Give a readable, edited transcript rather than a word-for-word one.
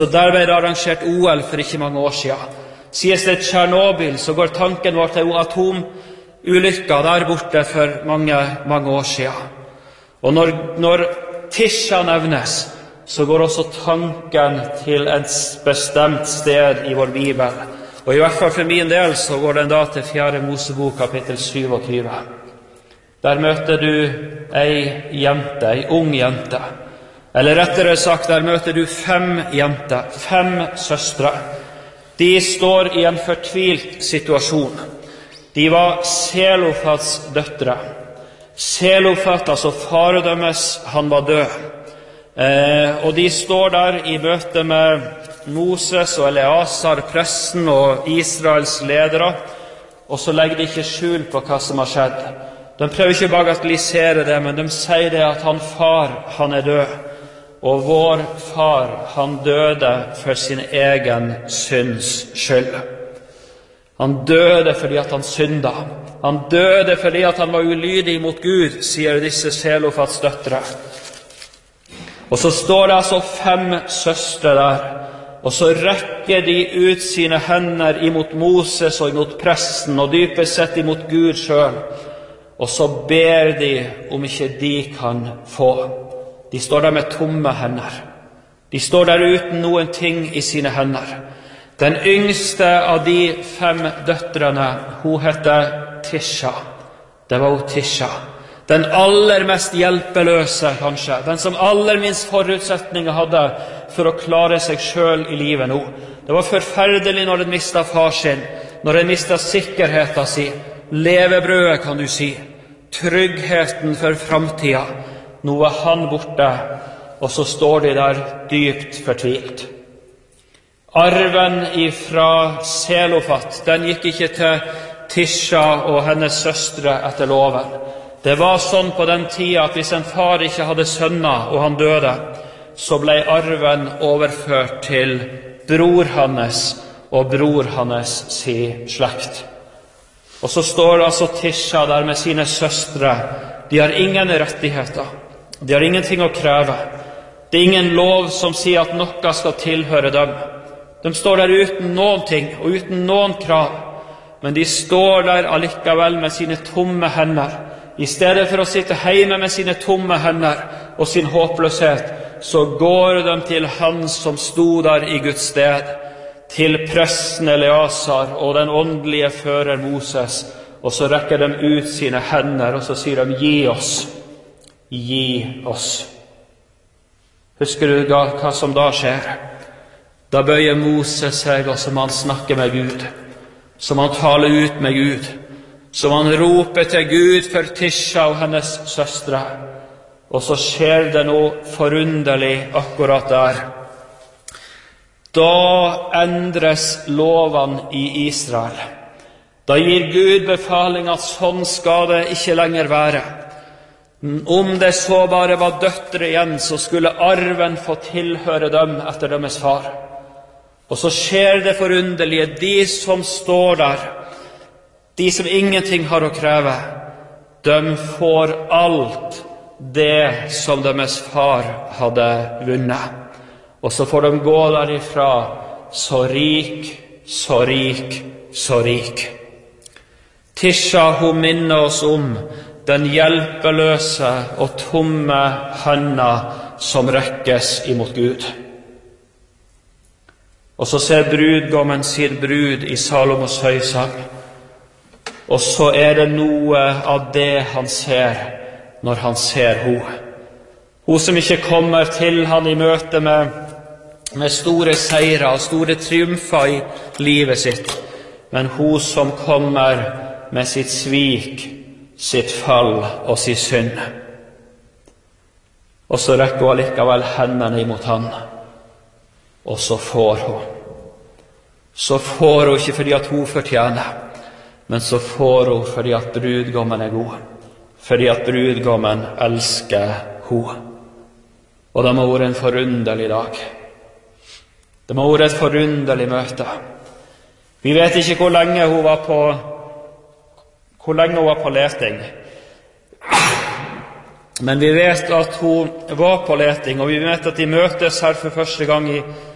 Så der ble det arrangert OL for ikke mange år siden. Sies det Tsjernobyl, så går tanken vår til atomulykka der borte for mange, mange år siden. Og når Tisja nevnes, så går også tanken til et bestemt sted i vår Bibel. Og i hvert fall for min del så går den da til 4. Mosebok, kapittel 27. Der møter du ei ung jente. Eller rettere sagt, der møter du 5 jenter, 5 søstre. De står i en fortvilt situasjon. De var Selofats døtre. Selofat, altså faren deres, han var død. Og de står der i møte med Moses og Eleazar, presten og Israels ledere, og så legger de ikke skjul på hva som har skjedd. De prøver ikke å bagatellisere det, men de sier det at far, han er død. Og vår far, han døde for sin egen synds skyld. Han døde fordi at han synda. Han døde fordi at han var ulydig mot Gud, sier disse Selofats døtre. Og så står det altså 5 søstre der, og så rekker de ut sine hender imot Moses og imot presten, og dypest sett imot Gud selv. Og så ber de om ikke de kan få. De står der med tomme hender. De står der uten noen ting i sine hender. Den yngste av de 5 døtrene, hun heter Tisja. Det var hun Tisja. Den aller mest hjelpeløse, kanskje. Den som aller minst forutsetninger hadde for å klare seg selv i livet nå. Det var forferdelig når den mistet far sin, når den mistet sikkerheten sin, levebrødet, kan du si, tryggheten for framtiden. Nå var han borte, og så står de der dypt fortvilt. Arven ifra Selofat, den gikk ikke til Tisja og hennes søstre etter loven. Det var sånn på den tida at hvis en far ikke hadde sønner, og han døde, så ble arven overført til bror hans og bror hans si slekt. Og så står altså Tisja der med sine søstre. De har ingen rettigheter. De har ingenting å kreve. Det er ingen lov som sier at noe skal tilhøre dem. De står der uten noen ting og uten noen krav. Men de står der allikevel med sine tomme hender. I stedet for å sitte hjemme med sine tomme hender og sin håpløshet, så går de til han som sto der i Guds sted, til presten Eleazar og den åndelige fører Moses, og så rekker de ut sine hender, og så sier de, gi oss. Gi oss. Husker du hva som da skjer? Da bøyer Moses seg, og som han snakker med Gud, som han taler ut med Gud, som han roper til Gud for Tisja og hennes søstre. Og så skjer det noe forunderlig akkurat der. Da endres lovene i Israel. Da gir Gud befaling at sånn skal det ikke lenger være. Om det så bare var døtre igjen, så skulle arven få tilhøre dem etter deres far. Og så skjer det forunderlige. De som står der, de som ingenting har å kreve, de får alt det som deres far hadde vunnet. Og så får de gå derifra så rik, så rik, så rik. Tisja, hun minner oss om den hjelpeløse og tomme handa som rekkes imot Gud. Og så ser brudgommen sin brud i Salomos høysang, og så er det noe av det han ser når han ser henne. Hun som ikke kommer til han i møte med store seirer og store triumfer i livet sitt, men hun som kommer med sitt svik, sitt fall og sin synd. Og så rekker hun likevel hendene imot han, og så får hun. Så får hun ikke fordi at hun fortjener, men så får hun fordi at brudgommen er god, fordi at brudgommen elsker henne. Og det må være en forunderlig dag. Det må være et forunderlig møte. Vi vet ikke hvor lenge hun var på leting. Men vi vet at hun var på leting, og vi vet at de møtes her for første gang i